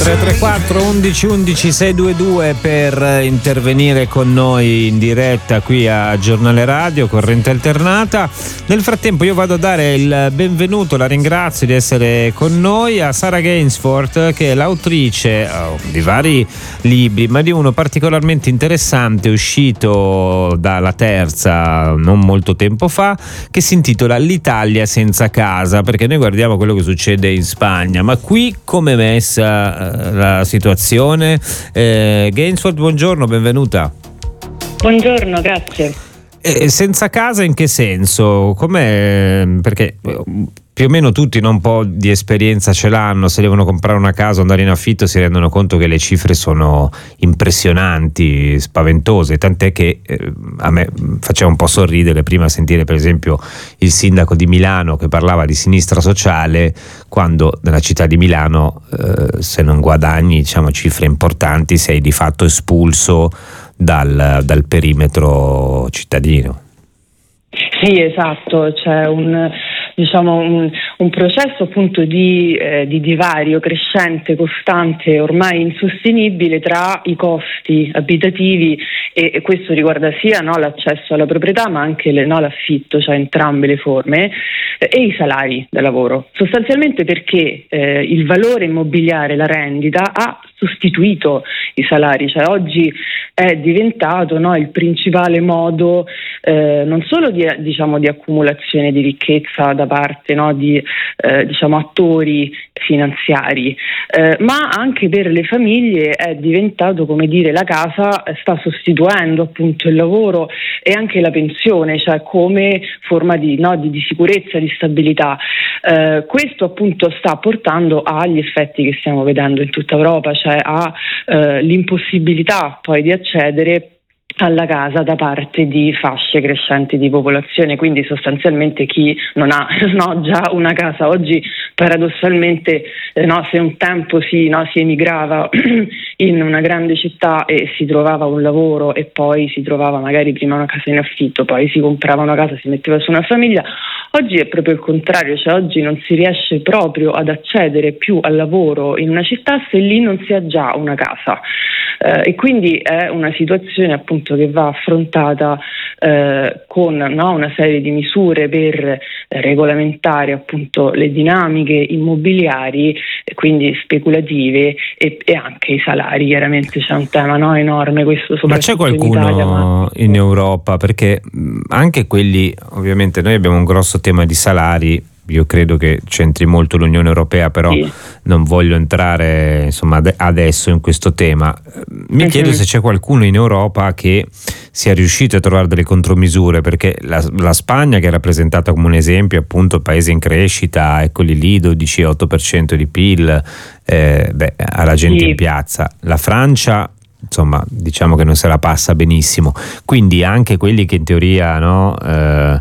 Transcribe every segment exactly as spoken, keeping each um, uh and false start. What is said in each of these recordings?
tre tre quattro undici undici sei due due per intervenire con noi in diretta qui a Giornale Radio, corrente alternata. Nel frattempo io vado a dare il benvenuto, la ringrazio di essere con noi, a Sarah Gainsford, che è l'autrice oh, di vari libri, ma di uno particolarmente interessante uscito dalla Terza non molto tempo fa, che si intitola L'Italia senza casa, perché noi guardiamo quello che succede in Spagna, ma qui come è messa la situazione? eh, Gainsford, buongiorno, benvenuta. Buongiorno, grazie. E senza casa in che senso? Com'è? Perché più o meno tutti no, un po' di esperienza ce l'hanno, se devono comprare una casa o andare in affitto si rendono conto che le cifre sono impressionanti, spaventose, tant'è che eh, a me faceva un po' sorridere prima sentire per esempio il sindaco di Milano che parlava di sinistra sociale, quando nella città di Milano eh, se non guadagni diciamo cifre importanti sei di fatto espulso dal, dal perimetro cittadino. Sì, esatto, c'è un, diciamo, un, un processo appunto di, eh, di divario crescente, costante, ormai insostenibile tra i costi abitativi e, e questo riguarda sia no, l'accesso alla proprietà ma anche le, no, l'affitto, cioè entrambe le forme, eh, e i salari da lavoro. Sostanzialmente perché eh, il valore immobiliare, la rendita, ha sostituito i salari, cioè oggi è diventato no, il principale modo eh, non solo di, diciamo, di accumulazione di ricchezza da parte no, di eh, diciamo, attori finanziari, eh, ma anche per le famiglie è diventato, come dire, la casa sta sostituendo appunto il lavoro e anche la pensione, cioè come forma di, no, di, di sicurezza, di stabilità. Eh, questo appunto sta portando agli effetti che stiamo vedendo in tutta Europa, cioè a eh, l'impossibilità poi di accedere alla casa da parte di fasce crescenti di popolazione, quindi sostanzialmente chi non ha no, già una casa oggi paradossalmente eh, no, se un tempo si, no, si emigrava in una grande città e si trovava un lavoro e poi si trovava magari prima una casa in affitto, poi si comprava una casa, si metteva su una famiglia, oggi è proprio il contrario, cioè oggi non si riesce proprio ad accedere più al lavoro in una città se lì non si ha già una casa. Eh, e quindi è una situazione appunto che va affrontata eh, con no, una serie di misure per eh, regolamentare appunto le dinamiche immobiliari, e quindi speculative, e, e anche i salari. Chiaramente c'è un tema no, enorme questo, soprattutto ma c'è qualcuno in Italia, ma... in Europa, perché anche quelli, ovviamente noi abbiamo un grosso tema di salari, io credo che c'entri molto l'Unione Europea, però sì. Non voglio entrare insomma adesso in questo tema. Mi uh-huh. chiedo se c'è qualcuno in Europa che sia riuscito a trovare delle contromisure, perché la, la Spagna, che è rappresentata come un esempio, appunto paese in crescita, eccoli lì, dodici virgola otto per cento di P I L, eh, beh, ha la gente sì. in piazza. La Francia, insomma, diciamo che non se la passa benissimo, quindi anche quelli che in teoria no eh,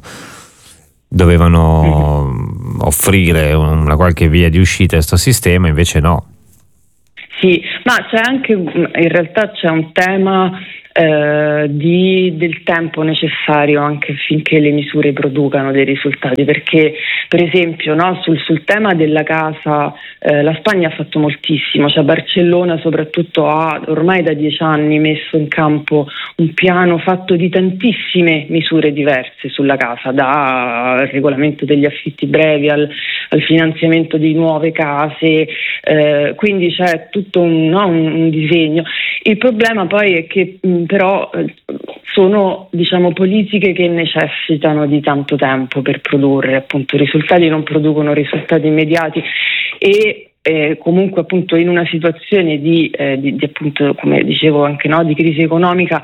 dovevano mm. offrire una qualche via di uscita a questo sistema, invece no. Sì, ma c'è anche, in realtà c'è un tema eh, di, del tempo necessario anche finché le misure producano dei risultati, perché per esempio no, sul, sul tema della casa eh, la Spagna ha fatto moltissimo, cioè Barcellona soprattutto ha ormai da dieci anni messo in campo un piano fatto di tantissime misure diverse sulla casa, dal regolamento degli affitti brevi al, al finanziamento di nuove case, eh, quindi c'è tutto un, no, un, un disegno. Il problema poi è che mh, però eh, sono diciamo politiche che necessitano di tanto tempo per produrre appunto risultati, non producono risultati immediati e eh, comunque appunto in una situazione di, eh, di, di appunto come dicevo anche no, di crisi economica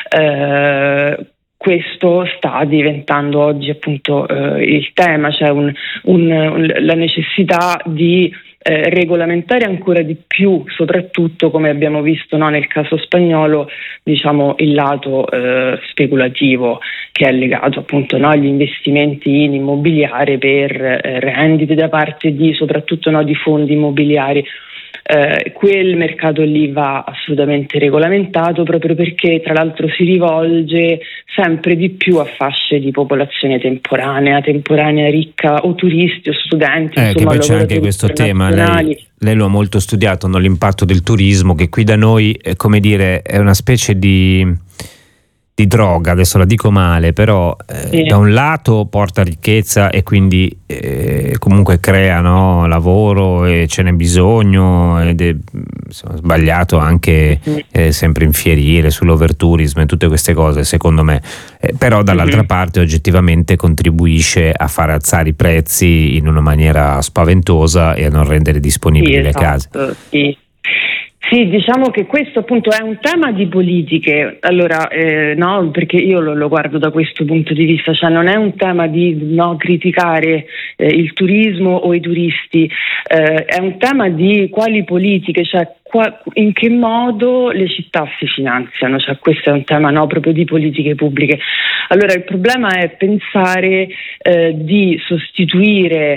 eh, questo sta diventando oggi appunto eh, il tema, cioè un, un, un, la necessità di Eh, regolamentare ancora di più, soprattutto come abbiamo visto no, nel caso spagnolo, diciamo il lato eh, speculativo che è legato appunto no, agli investimenti in immobiliare per eh, rendite da parte di soprattutto no, di fondi immobiliari. eh, quel mercato lì va assolutamente regolamentato, proprio perché tra l'altro si rivolge sempre di più a fasce di popolazione temporanea, temporanea ricca, o turisti o studenti, eh, insomma, che poi c'è anche questo tema, lei, lei lo ha molto studiato, no? L'impatto del turismo, che qui da noi, eh, come dire, è una specie di di droga, adesso la dico male, però eh, sì. Da un lato porta ricchezza e quindi eh, comunque crea, no, lavoro, e ce n'è bisogno, ed è insomma, sbagliato anche eh, sempre infierire sull'overtourism e tutte queste cose, secondo me, eh, però dall'altra mm-hmm. parte oggettivamente contribuisce a far alzare i prezzi in una maniera spaventosa e a non rendere disponibili sì, le esatto, case. Sì. Sì, diciamo che questo appunto è un tema di politiche, allora eh, no, perché io lo, lo guardo da questo punto di vista, cioè non è un tema di no, criticare eh, il turismo o i turisti, eh, è un tema di quali politiche, cioè qua, in che modo le città si finanziano, cioè questo è un tema no, proprio di politiche pubbliche. Allora il problema è pensare eh, di sostituire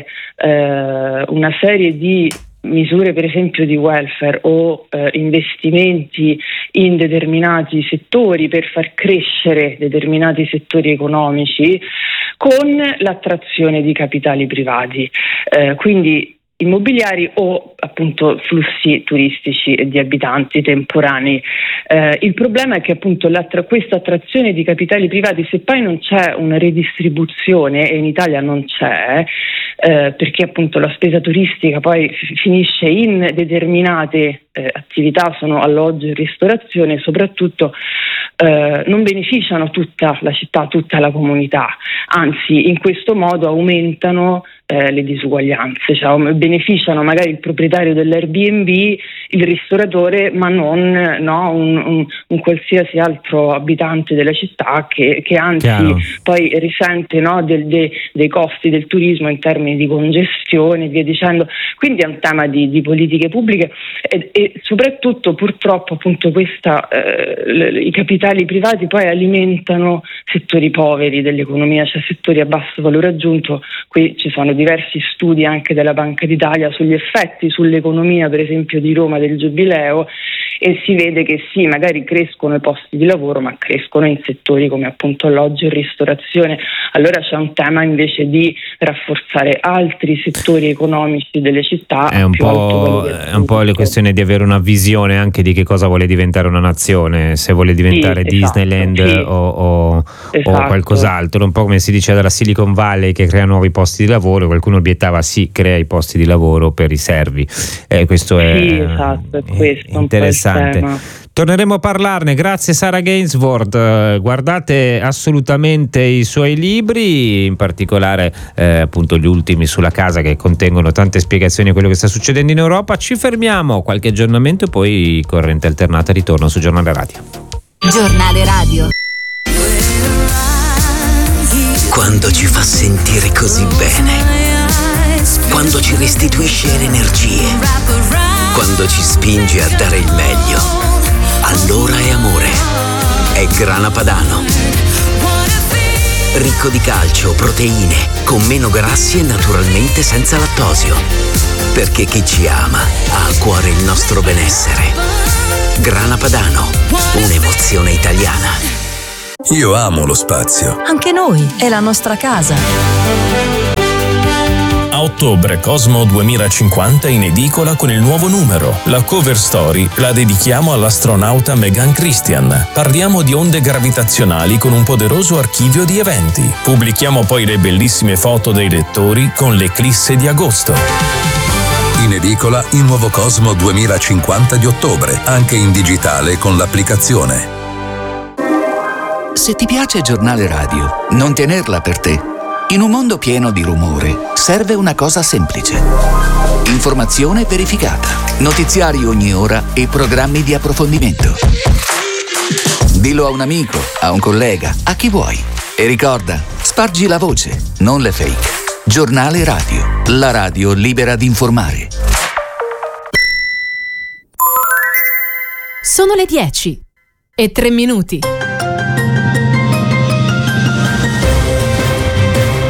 eh, una serie di misure per esempio di welfare o eh, investimenti in determinati settori per far crescere determinati settori economici con l'attrazione di capitali privati, eh, quindi immobiliari o appunto flussi turistici e di abitanti temporanei. Eh, il problema è che appunto l'attra- questa attrazione di capitali privati, se poi non c'è una redistribuzione, e in Italia non c'è, eh, perché appunto la spesa turistica poi f- finisce in determinate eh, attività, sono alloggio e ristorazione, soprattutto eh, non beneficiano tutta la città, tutta la comunità, anzi in questo modo aumentano Eh, le disuguaglianze, cioè beneficiano magari il proprietario dell'Airbnb, il ristoratore, ma non no, un, un, un qualsiasi altro abitante della città che, che anzi Chiaro. poi risente no, del, de, dei costi del turismo in termini di congestione e via dicendo. Quindi è un tema di, di politiche pubbliche e, e soprattutto purtroppo appunto questa, eh, le, i capitali privati poi alimentano settori poveri dell'economia, cioè settori a basso valore aggiunto. Qui ci sono diversi studi anche della Banca d'Italia sugli effetti sull'economia per esempio di Roma del Giubileo, e si vede che sì, magari crescono i posti di lavoro, ma crescono in settori come appunto alloggio e ristorazione. Allora c'è un tema invece di rafforzare altri settori economici delle città. È un, po', è un po' le questioni di avere una visione anche di che cosa vuole diventare una nazione, se vuole diventare sì, Disneyland esatto, sì. o, o, esatto. o qualcos'altro, un po' come si dice dalla Silicon Valley che crea nuovi posti di lavoro. Qualcuno obiettava sì, crea i posti di lavoro per i servi, eh, questo è, sì, esatto, è, questo, è interessante. Torneremo a parlarne, grazie Sara Gainsworth. Guardate assolutamente i suoi libri, in particolare eh, appunto gli ultimi sulla casa, che contengono tante spiegazioni di quello che sta succedendo in Europa. Ci fermiamo, qualche aggiornamento e poi Corrente Alternata ritorno su Giornale Radio. Giornale Radio. Quando ci fa sentire così bene, quando ci restituisce le energie, quando ci spinge a dare il meglio, allora è amore. È Grana Padano. Ricco di calcio, proteine, con meno grassi e naturalmente senza lattosio. Perché chi ci ama ha a cuore il nostro benessere. Grana Padano, un'emozione italiana. Io amo lo spazio. Anche noi, è la nostra casa. A ottobre Cosmo duemilacinquanta in edicola con il nuovo numero. La cover story la dedichiamo all'astronauta Megan Christian. Parliamo di onde gravitazionali con un poderoso archivio di eventi. Pubblichiamo poi le bellissime foto dei lettori con l'eclisse di agosto. In edicola il nuovo Cosmo duemilacinquanta di ottobre, anche in digitale con l'applicazione. Se ti piace Giornale Radio, non tenerla per te. In un mondo pieno di rumore, serve una cosa semplice. Informazione verificata, notiziari ogni ora e programmi di approfondimento. Dillo a un amico, a un collega, a chi vuoi. E ricorda, spargi la voce, non le fake. Giornale Radio, la radio libera di informare. Sono le dieci e tre minuti.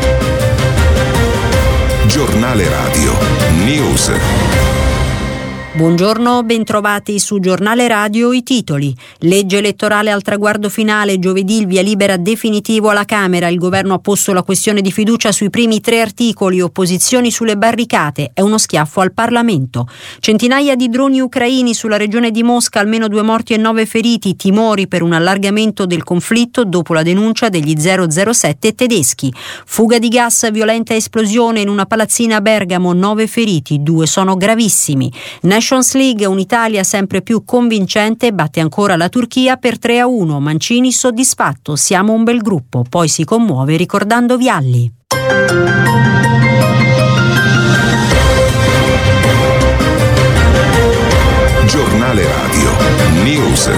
Giornale Radio News. Buongiorno, bentrovati su Giornale Radio. I titoli. Legge elettorale al traguardo finale, giovedì il via libera definitivo alla Camera. Il governo ha posto la questione di fiducia sui primi tre articoli, opposizioni sulle barricate, è uno schiaffo al Parlamento. Centinaia di droni ucraini sulla regione di Mosca, almeno due morti e nove feriti, timori per un allargamento del conflitto dopo la denuncia degli zero zero sette tedeschi. Fuga di gas, violenta esplosione in una palazzina a Bergamo, nove feriti, due sono gravissimi. Nations League, un'Italia sempre più convincente, batte ancora la Turchia per tre a uno. Mancini soddisfatto, siamo un bel gruppo, poi si commuove ricordando Vialli. Giornale Radio News.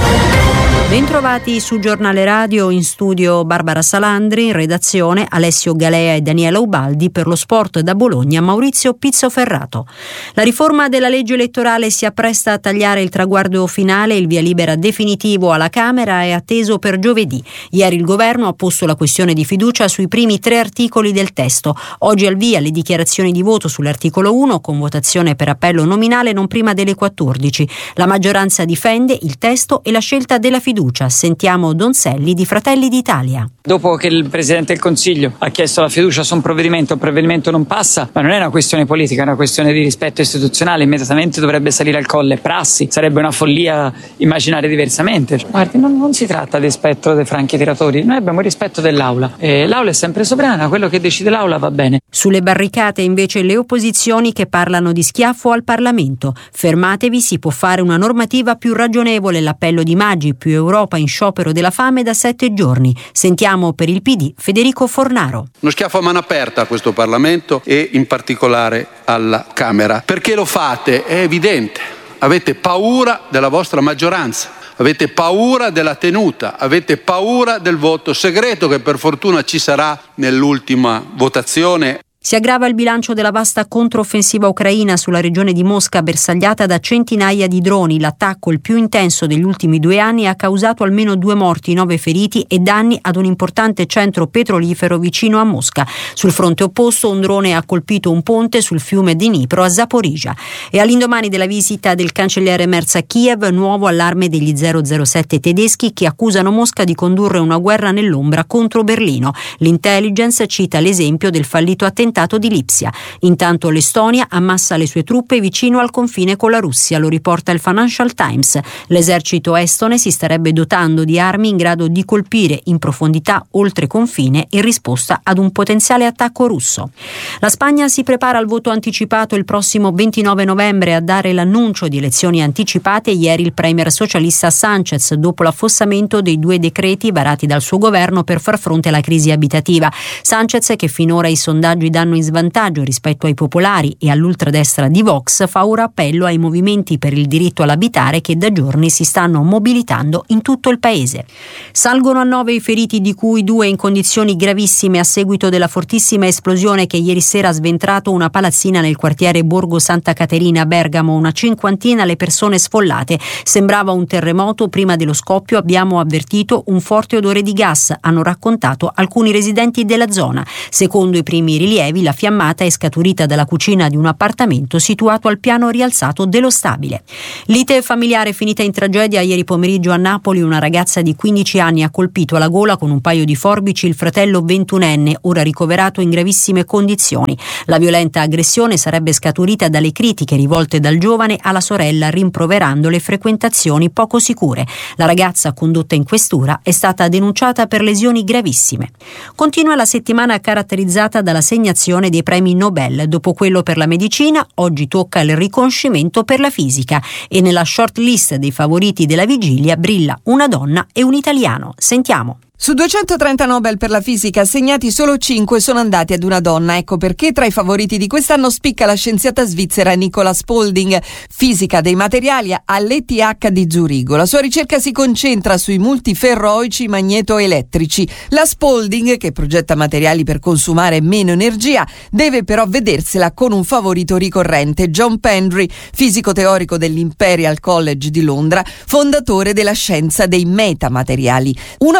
Bentrovati su Giornale Radio, in studio Barbara Salandri, in redazione Alessio Galea e Daniela Ubaldi, per lo sport da Bologna Maurizio Pizzoferrato. La riforma della legge elettorale si appresta a tagliare il traguardo finale, il via libera definitivo alla Camera è atteso per giovedì. Ieri il governo ha posto la questione di fiducia sui primi tre articoli del testo. Oggi al via le dichiarazioni di voto sull'articolo uno con votazione per appello nominale non prima delle quattordici. La maggioranza difende il testo e la scelta della fiducia. Sentiamo Donzelli di Fratelli d'Italia. Dopo che il Presidente del Consiglio ha chiesto la fiducia su un provvedimento, il provvedimento non passa, ma non è una questione politica, è una questione di rispetto istituzionale, immediatamente dovrebbe salire al colle. Prassi, sarebbe una follia immaginare diversamente. Guardi, non, non si tratta di rispetto dei franchi tiratori, noi abbiamo rispetto dell'Aula e l'Aula è sempre sovrana, quello che decide l'Aula va bene. Sulle barricate invece le opposizioni che parlano di schiaffo al Parlamento. Fermatevi, si può fare una normativa più ragionevole, l'appello di Maggi, più Europa in sciopero della fame da sette giorni. Sentiamo per il P D Federico Fornaro. Uno schiaffo a mano aperta a questo Parlamento e in particolare alla Camera. Perché lo fate? È evidente. Avete paura della vostra maggioranza. Avete paura della tenuta, avete paura del voto segreto che per fortuna ci sarà nell'ultima votazione. Si aggrava il bilancio della vasta controffensiva ucraina sulla regione di Mosca, bersagliata da centinaia di droni. L'attacco, il più intenso degli ultimi due anni, ha causato almeno due morti, nove feriti e danni ad un importante centro petrolifero vicino a Mosca. Sul fronte opposto un drone ha colpito un ponte sul fiume Dnipro a Zaporizhzhia. E all'indomani della visita del cancelliere Merz a Kiev, nuovo allarme degli zero zero sette tedeschi che accusano Mosca di condurre una guerra nell'ombra contro Berlino. L'intelligence cita l'esempio del fallito attentato di Lipsia. Intanto l'Estonia ammassa le sue truppe vicino al confine con la Russia, lo riporta il Financial Times. L'esercito estone si starebbe dotando di armi in grado di colpire in profondità oltre confine in risposta ad un potenziale attacco russo. La Spagna si prepara al voto anticipato il prossimo ventinove novembre. A dare l'annuncio di elezioni anticipate ieri il premier socialista Sánchez, dopo l'affossamento dei due decreti varati dal suo governo per far fronte alla crisi abitativa. Sánchez, che finora i sondaggi danno in svantaggio rispetto ai popolari e all'ultradestra di Vox, fa ora appello ai movimenti per il diritto all'abitare che da giorni si stanno mobilitando in tutto il paese. Salgono a nove i feriti, di cui due in condizioni gravissime a seguito della fortissima esplosione che ieri sera ha sventrato una palazzina nel quartiere Borgo Santa Caterina a Bergamo. Una cinquantina le persone sfollate. Sembrava un terremoto. Prima dello scoppio abbiamo avvertito un forte odore di gas, hanno raccontato alcuni residenti della zona. Secondo i primi rilievi, la fiammata è scaturita dalla cucina di un appartamento situato al piano rialzato dello stabile. Lite familiare finita in tragedia ieri pomeriggio a Napoli. Una ragazza di quindici anni ha colpito alla gola con un paio di forbici il fratello ventunenne, ora ricoverato in gravissime condizioni. La violenta aggressione sarebbe scaturita dalle critiche rivolte dal giovane alla sorella, rimproverando le frequentazioni poco sicure. La ragazza, condotta in questura, è stata denunciata per lesioni gravissime. Continua la settimana caratterizzata dalla segnazione dei premi Nobel. Dopo quello per la medicina, oggi tocca il riconoscimento per la fisica e nella short list dei favoriti della vigilia brilla una donna e un italiano. Sentiamo. Su duecentotrenta Nobel per la fisica assegnati, solo cinque sono andati ad una donna. Ecco perché tra i favoriti di quest'anno spicca la scienziata svizzera Nicola Spalding, fisica dei materiali all'E T H di Zurigo. La sua ricerca si concentra sui multiferroici magnetoelettrici. La Spalding, che progetta materiali per consumare meno energia, deve però vedersela con un favorito ricorrente, John Pendry, fisico teorico dell'Imperial College di Londra, fondatore della scienza dei metamateriali. Un applicativo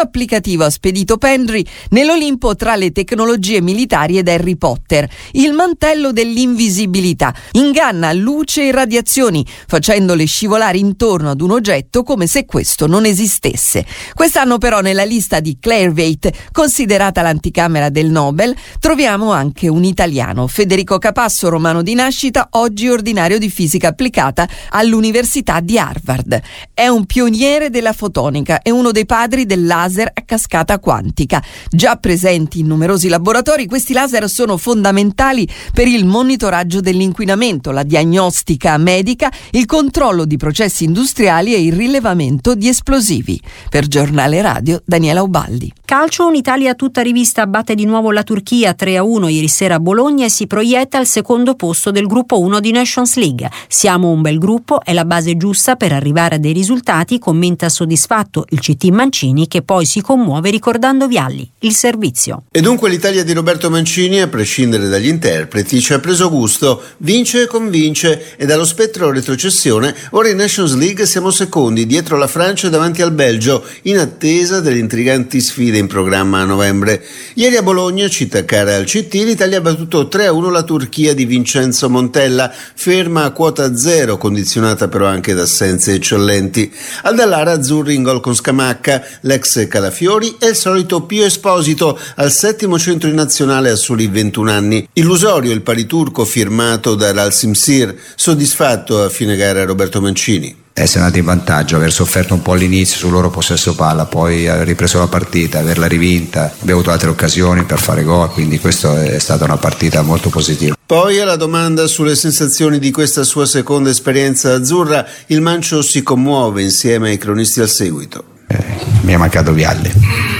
narrativo ha spedito Pendry nell'Olimpo tra le tecnologie militari ed Harry Potter. Il mantello dell'invisibilità inganna luce e radiazioni, facendole scivolare intorno ad un oggetto come se questo non esistesse. Quest'anno però nella lista di Claire Veit, considerata l'anticamera del Nobel, troviamo anche un italiano, Federico Capasso, romano di nascita, oggi ordinario di fisica applicata all'Università di Harvard. È un pioniere della fotonica e uno dei padri del laser a cascata quantica. Già presenti in numerosi laboratori, questi laser sono fondamentali per il monitoraggio dell'inquinamento, la diagnostica medica, il controllo di processi industriali e il rilevamento di esplosivi. Per Giornale Radio, Daniela Ubaldi. Calcio, un'Italia tutta rivista batte di nuovo la Turchia tre a uno ieri sera a Bologna e si proietta al secondo posto del gruppo uno di Nations League. Siamo un bel gruppo, è la base giusta per arrivare a dei risultati, commenta soddisfatto il C T Mancini, che poi si commuove ricordando Vialli, il servizio. E dunque l'Italia di Roberto Mancini, a prescindere dagli interpreti, ci ha preso gusto, vince e convince, e dallo spettro retrocessione ora in Nations League siamo secondi dietro la Francia e davanti al Belgio, in attesa delle intriganti sfide in programma a novembre. Ieri a Bologna, città cara al C T, l'Italia ha battuto tre a uno la Turchia di Vincenzo Montella, ferma a quota zero, condizionata però anche da assenze eccellenti. Al Dallara azzurri in gol con Scamacca, l'ex Calafiori e il solito Pio Esposito, al settimo centro in nazionale a soli ventuno anni. Illusorio il pari turco firmato da Ralsim Sir, soddisfatto a fine gara Roberto Mancini. Essere andati in vantaggio, aver sofferto un po' all'inizio sul loro possesso palla, poi aver ripreso la partita, averla rivinta, abbiamo avuto altre occasioni per fare gol, quindi questa è stata una partita molto positiva. Poi alla domanda sulle sensazioni di questa sua seconda esperienza azzurra, il Mancio si commuove insieme ai cronisti al seguito. Eh, mi è mancato Vialli,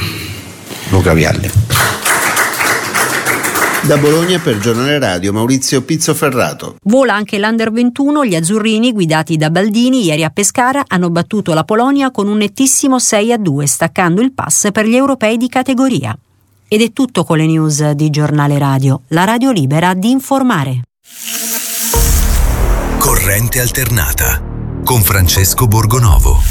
Luca Vialli. Da Bologna per Giornale Radio, Maurizio Pizzoferrato. Vola anche l'Under ventuno, gli azzurrini guidati da Baldini ieri a Pescara hanno battuto la Polonia con un nettissimo sei a due, staccando il pass per gli europei di categoria. Ed è tutto con le news di Giornale Radio, la radio libera di informare. Corrente alternata con Francesco Borgonovo.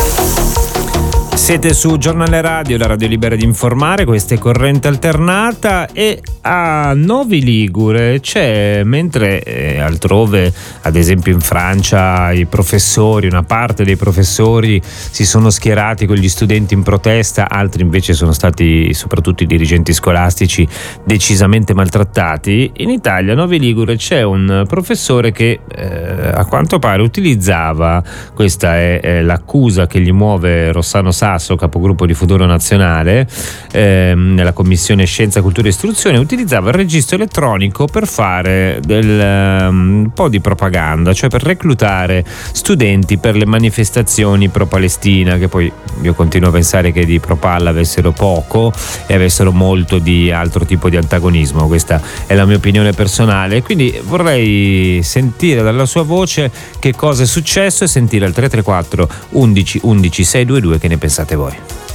Siete su Giornale Radio, la radio libera di informare, questa è Corrente Alternata e a Novi Ligure c'è, mentre eh, altrove, ad esempio in Francia, i professori, una parte dei professori si sono schierati con gli studenti in protesta, altri invece sono stati, soprattutto i dirigenti scolastici, decisamente maltrattati. In Italia, a Novi Ligure, c'è un professore che eh, a quanto pare utilizzava, questa è, è l'accusa che gli muove Rossano Sasso, capogruppo di Futuro Nazionale, ehm, nella commissione Scienza, Cultura e Istruzione, utilizzava il registro elettronico per fare del, um, un po' di propaganda, cioè per reclutare studenti per le manifestazioni pro-Palestina, che poi io continuo a pensare che di pro-Palla avessero poco e avessero molto di altro tipo di antagonismo. Questa è la mia opinione personale, quindi vorrei sentire dalla sua voce che cosa è successo e sentire al tre tre quattro undici undici sei due due che ne pensate voi.